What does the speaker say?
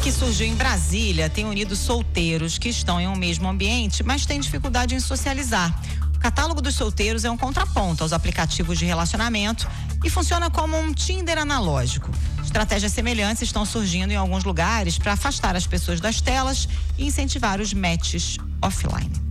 que surgiu em Brasília tem unido solteiros que estão em um mesmo ambiente, mas têm dificuldade em socializar. O catálogo dos solteiros é um contraponto aos aplicativos de relacionamento e funciona como um Tinder analógico. Estratégias semelhantes estão surgindo em alguns lugares para afastar as pessoas das telas e incentivar os matches offline.